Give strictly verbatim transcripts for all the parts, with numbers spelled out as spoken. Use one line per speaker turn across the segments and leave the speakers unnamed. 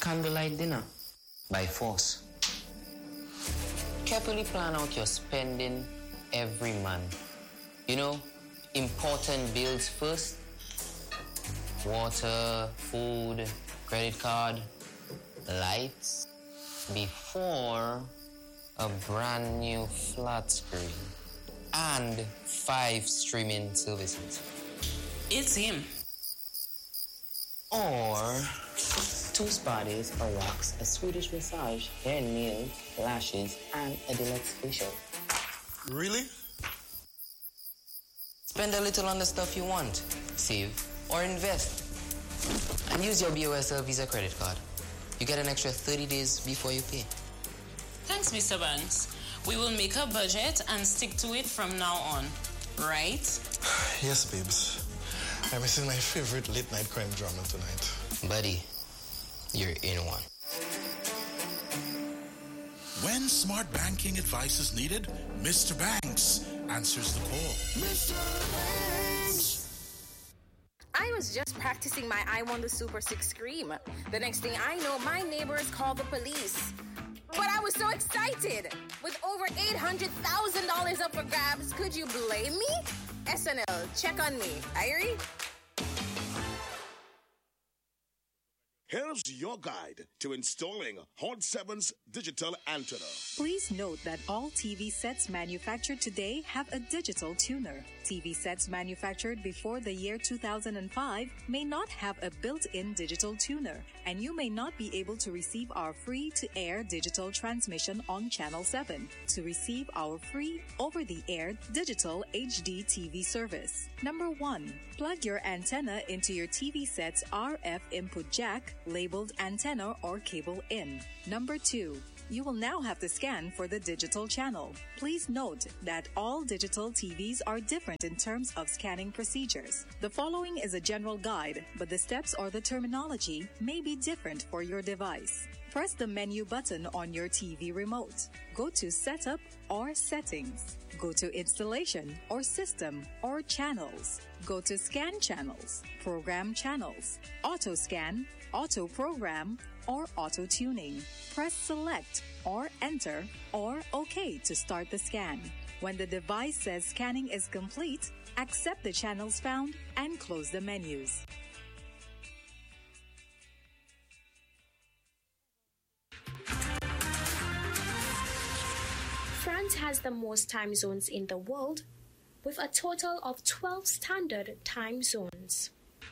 candlelight dinner by force. Carefully plan out your spending every month. You know, important bills first. Water, food, credit card, lights, before a brand new flat screen and five streaming services.
It's him.
Or two spa days, a wax, a Swedish massage, hair and nails, lashes, and a deluxe facial.
Really?
Spend a little on the stuff you want, save, or invest. And use your B O S L Visa credit card. You get an extra thirty days before you pay.
Thanks, Mister Banks. We will make a budget and stick to it from now on, right?
Yes, babes. I'm missing my favorite late night crime drama tonight.
Buddy, you're in one.
When smart banking advice is needed, Mister Banks answers the call. Mister Banks!
I was just practicing my I Want the Super six scream. The next thing I know, my neighbors called the police. But I was so excited. With over eight hundred thousand dollars up for grabs, could you blame me? S N L, check on me. Irie?
Here's your guide to installing Hot seven's digital antenna.
Please note that all T V sets manufactured today have a digital tuner. T V sets manufactured before the year two thousand five may not have a built-in digital tuner, and you may not be able to receive our free-to-air digital transmission on Channel seven to receive our free over-the-air digital H D T V service. Number one, plug your antenna into your T V set's R F input jack labeled antenna or cable in. Number two, you will now have to scan for the digital channel. Please note that all digital T Vs are different in terms of scanning procedures. The following is a general guide, but the steps or the terminology may be different for your device. Press the menu button on your T V remote. Go to Setup or Settings. Go to Installation or System or Channels. Go to Scan Channels, Program Channels, Auto Scan, Auto Program, or Auto Tuning. Press Select or Enter or OK to start the scan. When the device says scanning is complete, accept the channels found and close the menus.
France has the most time zones in the world, with a total of twelve standard time zones.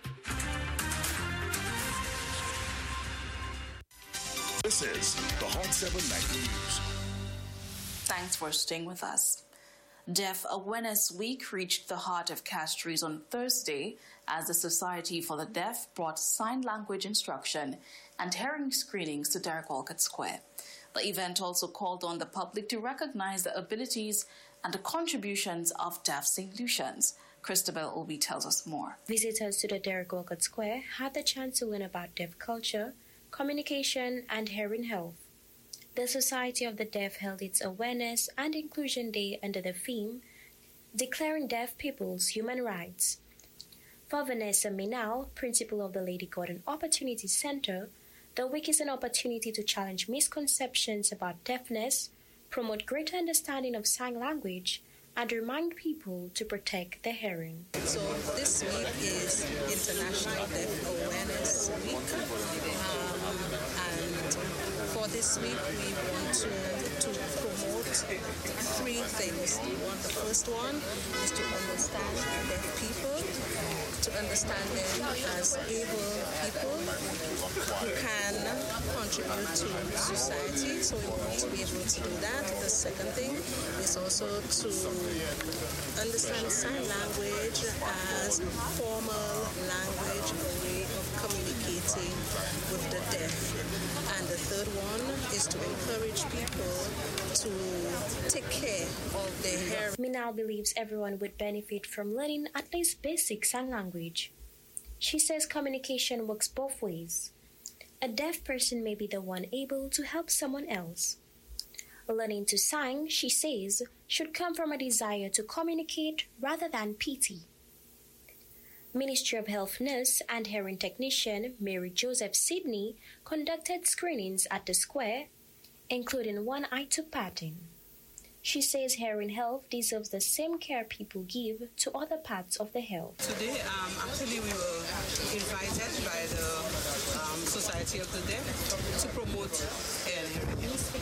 This is the Hot seven Nightly News.
Thanks for staying with us. Deaf Awareness Week reached the heart of Castries on Thursday as the Society for the Deaf brought sign language instruction and hearing screenings to Derek Walcott Square. The event also called on the public to recognize the abilities and the contributions of deaf Saint Lucians. Christabel Obi tells us more.
Visitors to the Derek Walcott Square had the chance to learn about deaf culture, communication, and hearing health. The Society of the Deaf held its Awareness and Inclusion Day under the theme, Declaring Deaf People's Human Rights. For Vanessa Minau, principal of the Lady Gordon Opportunity Center, the week is an opportunity to challenge misconceptions about deafness, promote greater understanding of sign language, and remind people to protect their hearing.
So this week is International Deaf Awareness Week, um, and for this week we want to, to promote three things. The first one is to understand deaf people, to understand them as able people who can contribute to society, so we want to be able to do that. The second thing is also to understand sign language as formal language, a way of communicating with the deaf. And the third one is to encourage people to take care of their hair.
Minau believes everyone would benefit from learning at least basic sign language. She says communication works both ways. A deaf person may be the one able to help someone else. Learning to sign, she says, should come from a desire to communicate rather than pity. Ministry of Health nurse and hearing technician Mary Joseph Sidney conducted screenings at the square, including one eye to patting. She says hearing health deserves the same care people give to other parts of the health.
Today, um, actually, we were invited by the um, Society of the Deaf to promote hearing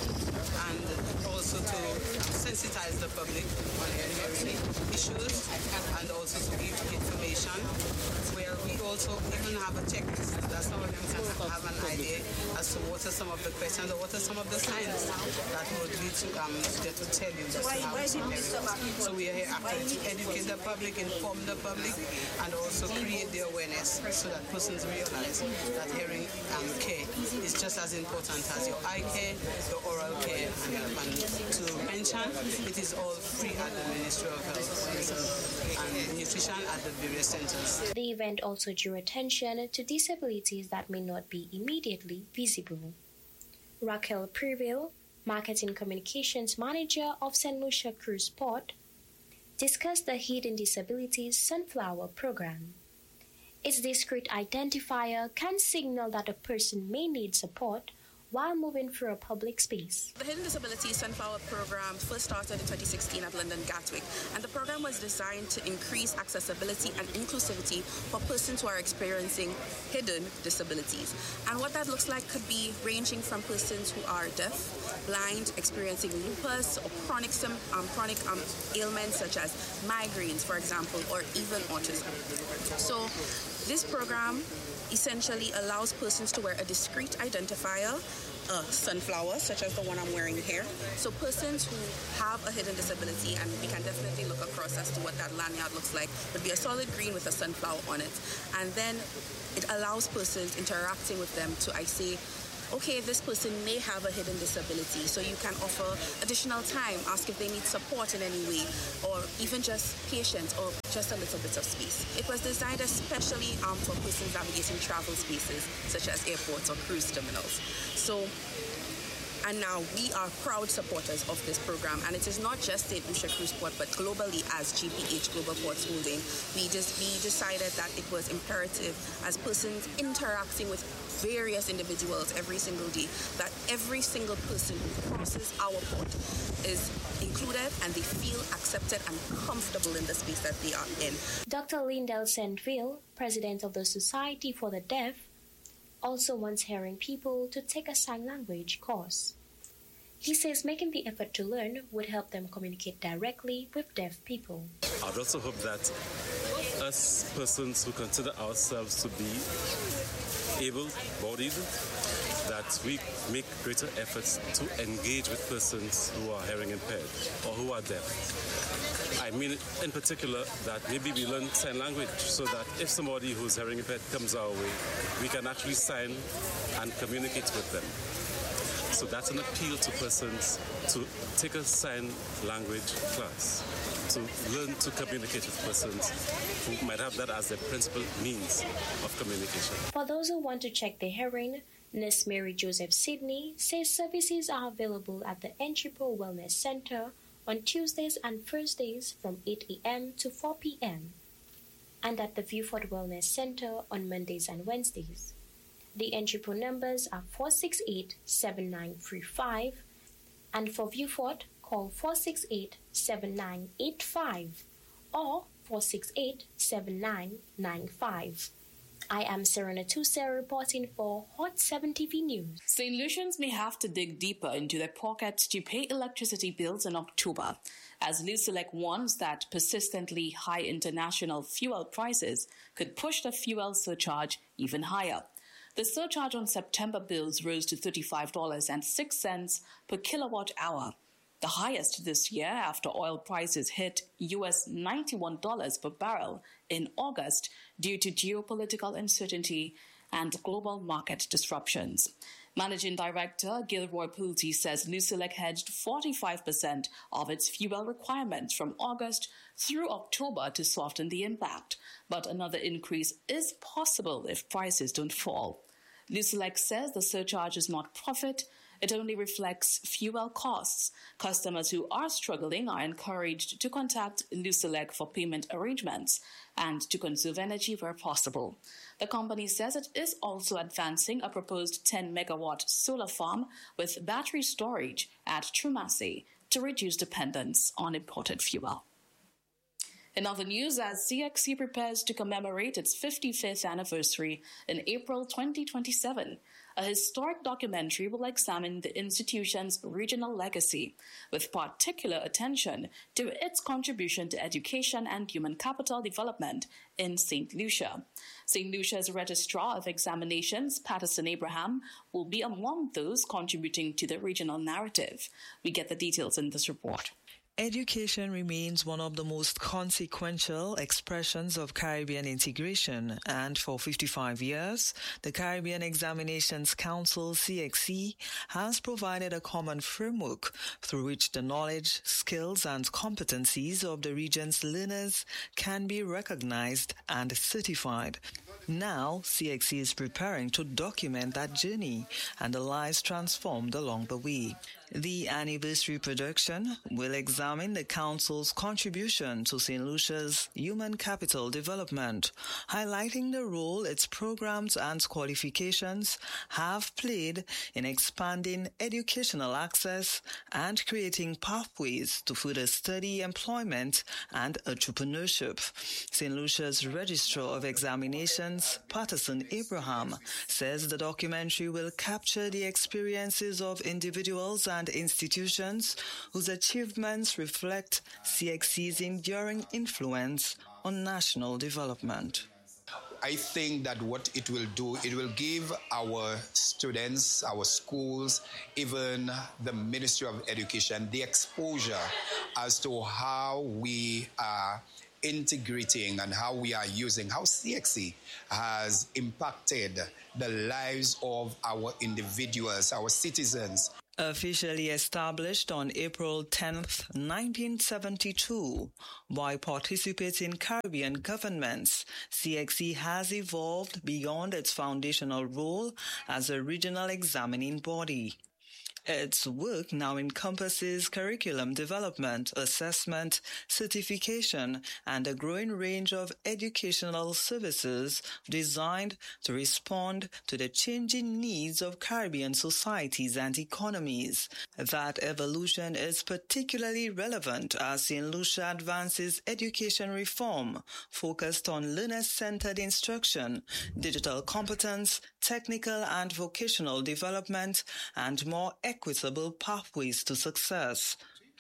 and also to sensitize the public on hearing issues and also to give information where we also even have a checklist that some of them can have an idea as to what are some of the questions or what are some of the signs that would lead to um, get to tell you that you have some hearing. So we are here actually to educate the public, inform the public, and also create the awareness so that persons realize that hearing um, care is just as important as your eye care, your oral care, and, and to mention, it is all free at the Ministry of Health and Nutrition at the various centers.
The event also drew attention to disabilities that may not be immediately visible. Raquel Prevail, Marketing Communications Manager of Saint Lucia Cruise Port, discussed the Hidden Disabilities Sunflower Program. Its discrete identifier can signal that a person may need support while moving through a public space.
The Hidden Disabilities Sunflower Program first started in twenty sixteen at London Gatwick, and the program was designed to increase accessibility and inclusivity for persons who are experiencing hidden disabilities. And what that looks like could be ranging from persons who are deaf, blind, experiencing lupus, or chronic, um, chronic um, ailments such as migraines, for example, or even autism. So this program essentially allows persons to wear a discrete identifier, a sunflower, such as the one I'm wearing here. So persons who have a hidden disability, and we can definitely look across as to what that lanyard looks like, would be a solid green with a sunflower on it. And then it allows persons interacting with them to, I say, okay, this person may have a hidden disability, so you can offer additional time, ask if they need support in any way, or even just patience, or just a little bit of space. It was designed especially um, for persons navigating travel spaces, such as airports or cruise terminals. So, and now we are proud supporters of this program, and it is not just Saint Lucia Cruise Port, but globally as G P H Global Ports Holding. We just we decided that it was imperative as persons interacting with various individuals every single day, that every single person who crosses our port is included and they feel accepted and comfortable in the space that they are in.
Doctor Lindell Saintville, president of the Society for the Deaf, also wants hearing people to take a sign language course. He says making the effort to learn would help them communicate directly with deaf people.
I'd also hope that us persons who consider ourselves to be able-bodied, that we make greater efforts to engage with persons who are hearing impaired or who are deaf. I mean, in particular, that maybe we learn sign language so that if somebody who's hearing impaired comes our way, we can actually sign and communicate with them. So that's an appeal to persons to take a sign language class, to learn to communicate with persons who might have that as their principal means of communication.
For those who want to check their hearing, Nurse Mary Joseph Sidney says services are available at the Entrepot Wellness Center on Tuesdays and Thursdays from eight a.m. to four p.m. and at the Viewfort Wellness Center on Mondays and Wednesdays. The Entrepot numbers are four six eight, seven nine three five, and for Viewfort, call four six eight, seven nine eight five or four six eight, seven nine nine five. I am Serena Tusa reporting for Hot seven T V News.
Saint Lucians may have to dig deeper into their pockets to pay electricity bills in October, as Lucelec warns that persistently high international fuel prices could push the fuel surcharge even higher. The surcharge on September bills rose to thirty-five dollars and six cents per kilowatt hour, the highest this year after oil prices hit U S ninety-one dollars per barrel in August due to geopolitical uncertainty and global market disruptions. Managing Director Gilroy Pulte says Lucelec hedged forty-five percent of its fuel requirements from August through October to soften the impact, but another increase is possible if prices don't fall. Lucelec says the surcharge is not profit, It only reflects fuel costs. Customers who are struggling are encouraged to contact Lucelec for payment arrangements and to conserve energy where possible. The company says it is also advancing a proposed ten megawatt solar farm with battery storage at Trumase to reduce dependence on imported fuel. In other news, as C X C prepares to commemorate its fifty-fifth anniversary in April twenty twenty-seven, a historic documentary will examine the institution's regional legacy, with particular attention to its contribution to education and human capital development in Saint Lucia. Saint Lucia's Registrar of Examinations, Patterson Abraham, will be among those contributing to the regional narrative. We get the details in this report.
Education remains one of the most consequential expressions of Caribbean integration, and for fifty-five years, the Caribbean Examinations Council, C X C, has provided a common framework through which the knowledge, skills, and competencies of the region's learners can be recognized and certified. Now, C X C is preparing to document that journey and the lives transformed along the way. The anniversary production will examine the Council's contribution to Saint Lucia's human capital development, highlighting the role its programs and qualifications have played in expanding educational access and creating pathways to further study, employment, and entrepreneurship. Saint Lucia's Registrar of Examinations, Patterson Abraham, says the documentary will capture the experiences of individuals and institutions whose achievements reflect C X C's enduring influence on national development.
I think that what it will do, it will give our students, our schools, even the Ministry of Education, the exposure as to how we are integrating and how we are using, how C X C has impacted the lives of our individuals, our citizens.
Officially established on April tenth, nineteen seventy-two, by participating Caribbean governments, C X C has evolved beyond its foundational role as a regional examining body. Its work now encompasses curriculum development, assessment, certification, and a growing range of educational services designed to respond to the changing needs of Caribbean societies and economies. That evolution is particularly relevant as Saint Lucia advances education reform focused on learner-centered instruction, digital competence, technical and vocational development, and more equitable pathways to success.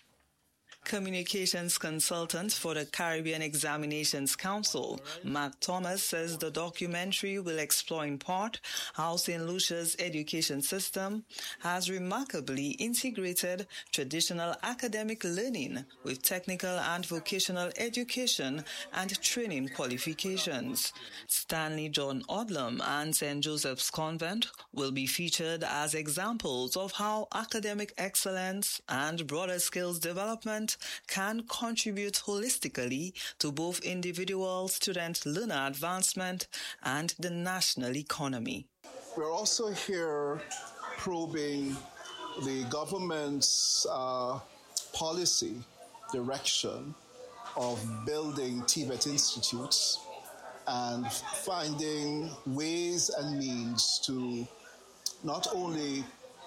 Communications consultant for the Caribbean Examinations Council, Mark Thomas, says the documentary will explore in part how Saint Lucia's education system has remarkably integrated traditional academic learning with technical and vocational education and training qualifications. Stanley John Odlum and Saint Joseph's Convent will be featured as examples of how academic excellence and broader skills development can contribute holistically to both individual student-learner advancement and the national economy.
We're also here probing the government's uh, policy direction of building T V E T institutes and finding ways and means to not only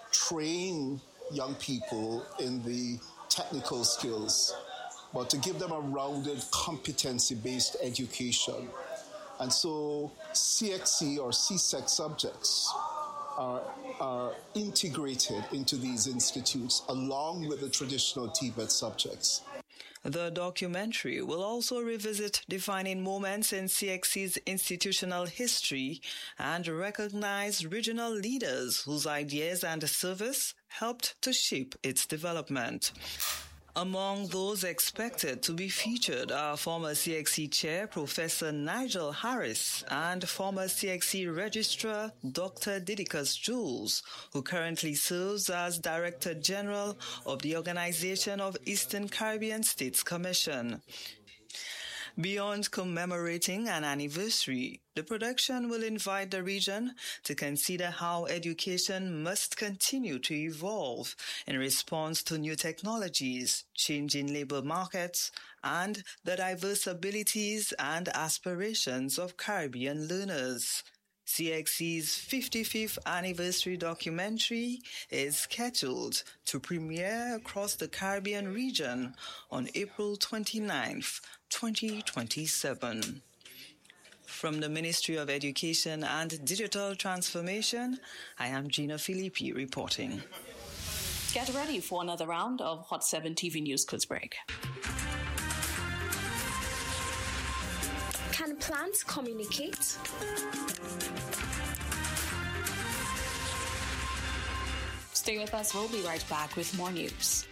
train young people in the technical skills, but to give them a rounded competency-based education. And so C X C or C S E C subjects are, are integrated into these institutes along with the traditional T V E T subjects.
The documentary will also revisit defining moments in C X C's institutional history and recognize regional leaders whose ideas and service helped to shape its development. Among those expected to be featured are former C X C Chair Professor Nigel Harris and former C X C Registrar Doctor Didicus Jules, who currently serves as Director General of the Organization of Eastern Caribbean States Commission. Beyond commemorating an anniversary, the production will invite the region to consider how education must continue to evolve in response to new technologies, changing labor markets, and the diverse abilities and aspirations of Caribbean learners. C X C's fifty-fifth anniversary documentary is scheduled to premiere across the Caribbean region on April twenty-ninth, twenty twenty-seven. From the Ministry of Education and Digital Transformation, I am Gina Filippi reporting.
Get ready for another round of Hot seven T V News Quiz Break.
Can plants communicate?
Stay with us. We'll be right back with more news.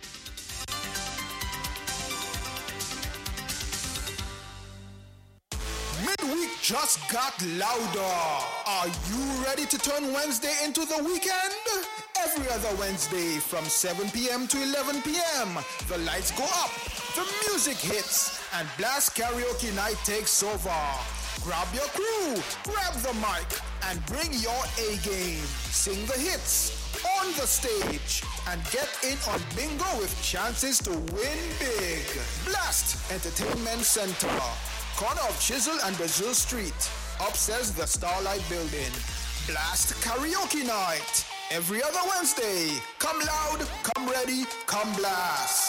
Midweek just got louder. Are you ready to turn Wednesday into the weekend? Every other Wednesday from seven p.m. to eleven p.m. The lights go up, the music hits, and Blast Karaoke Night takes over. Grab your crew, grab the mic, and bring your A-game. Sing the hits on the stage and get in on bingo with chances to win big. Blast Entertainment Center, corner of Chisel and Brazil Street, upstairs the Starlight Building. Blast Karaoke Night, every other Wednesday. Come loud, come ready, come blast.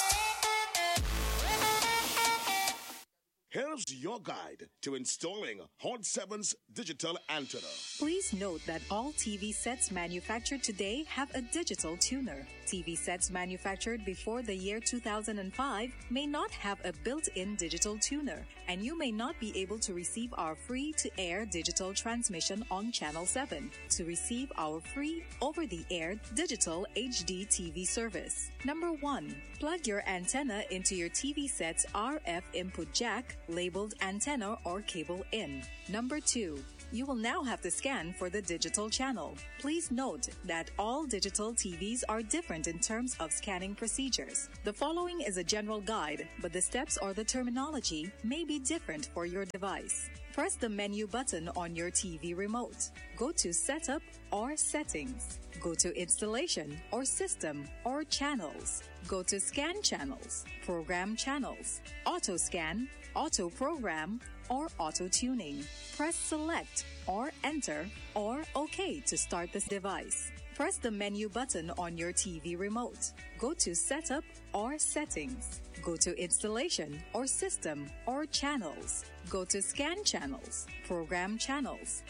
Here's your guide to installing Hot seven's digital antenna.
Please note that all T V sets manufactured today have a digital tuner. T V sets manufactured before the year two thousand five may not have a built-in digital tuner, and you may not be able to receive our free-to-air digital transmission on Channel seven to receive our free over-the-air digital H D T V service. Number one, plug your antenna into your T V set's R F input jack labeled antenna or cable in. Number two, you will now have to scan for the digital channel. Please note that all digital T Vs are different in terms of scanning procedures. The following is a general guide, but the steps or the terminology may be different for your device. Press the menu button on your T V remote. Go to Setup or Settings. Go to Installation or System or Channels. Go to Scan Channels, Program Channels, Auto Scan, Auto Program, or Auto Tuning. Press Select or Enter or OK to start this device. Press the menu button on your T V remote. Go to Setup or Settings. Go to Installation or System or Channels. Go to Scan Channels, Program Channels,